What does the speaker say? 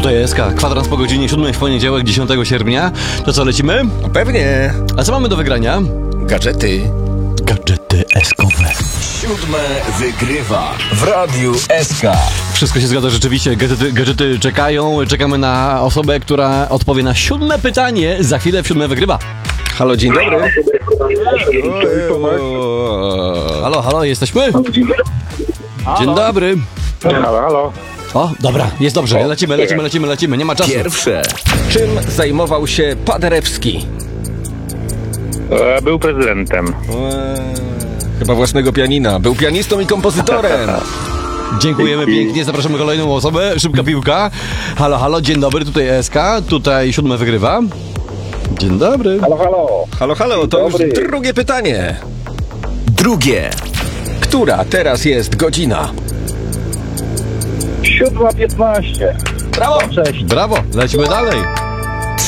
Tutaj SK, kwadrans po godzinie 7 w poniedziałek 10 sierpnia. To co, lecimy? Pewnie. A co mamy do wygrania? Gadżety. Gadżety SK-owe. 7 wygrywa w Radiu SK. Wszystko się zgadza rzeczywiście, gadżety czekają. Czekamy na osobę, która odpowie na 7 pytanie. Za chwilę w 7 wygrywa. Halo, dzień dobry. Halo, jesteśmy? Dzień dobry. Halo. O, dobra, jest dobrze, lecimy, nie ma czasu. Pierwsze. Czym zajmował się Paderewski? Był prezydentem. Chyba własnego pianina. Był pianistą i kompozytorem. Dziękujemy pięknie, zapraszamy kolejną osobę. Szybka piłka. Halo, dzień dobry, tutaj SK, tutaj 7 wygrywa. Dzień dobry. Halo, to już drugie pytanie. Drugie. Która teraz jest godzina? 7:15. Brawo! Cześć. Brawo, lecimy dalej.